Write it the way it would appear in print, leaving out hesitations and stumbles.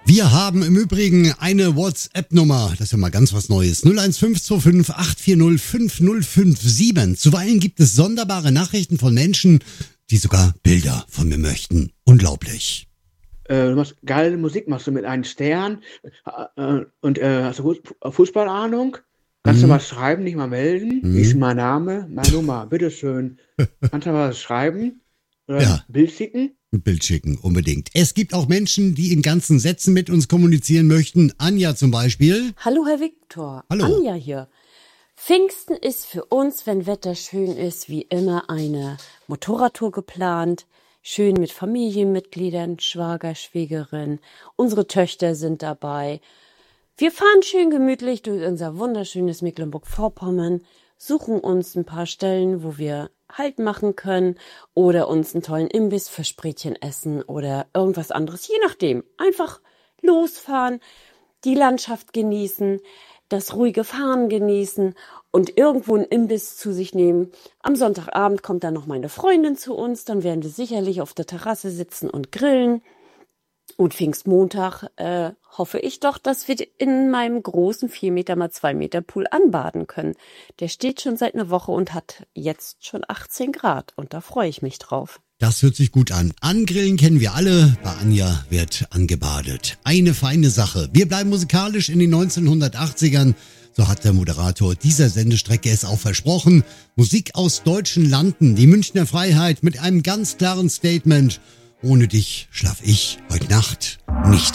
Wir haben im Übrigen eine WhatsApp-Nummer, das ist ja mal ganz was Neues, 01525 840 5057. Zuweilen gibt es sonderbare Nachrichten von Menschen, die sogar Bilder von mir möchten. Unglaublich. Du machst geile Musik, machst du mit einem Stern und hast du Fußballahnung? Kannst du was schreiben, nicht mal melden? Wie ist mein Name, meine Nummer? Bitteschön. Kannst du was schreiben? Oder Ja. ein Bild schicken? Ein Bild schicken, unbedingt. Es gibt auch Menschen, die in ganzen Sätzen mit uns kommunizieren möchten. Anja zum Beispiel. Hallo Herr Viktor, Hallo. Anja hier. Pfingsten ist für uns, wenn Wetter schön ist, wie immer eine Motorradtour geplant. Schön mit Familienmitgliedern, Schwager, Schwägerin. Unsere Töchter sind dabei. Wir fahren schön gemütlich durch unser wunderschönes Mecklenburg-Vorpommern, suchen uns ein paar Stellen, wo wir Halt machen können oder uns einen tollen Imbiss für Sprätchen essen oder irgendwas anderes, je nachdem. Einfach losfahren, die Landschaft genießen, das ruhige Fahren genießen und irgendwo einen Imbiss zu sich nehmen. Am Sonntagabend kommt dann noch meine Freundin zu uns, dann werden wir sicherlich auf der Terrasse sitzen und grillen. Und Pfingstmontag hoffe ich doch, dass wir in meinem großen 4 Meter mal 2 Meter Pool anbaden können. Der steht schon seit einer Woche und hat jetzt schon 18 Grad und da freue ich mich drauf. Das hört sich gut an. Angrillen kennen wir alle. Bei Anja wird angebadet. Eine feine Sache. Wir bleiben musikalisch in den 1980ern. So hat der Moderator dieser Sendestrecke es auch versprochen. Musik aus deutschen Landen, die Münchner Freiheit mit einem ganz klaren Statement. Ohne dich schlaf ich heute Nacht nicht.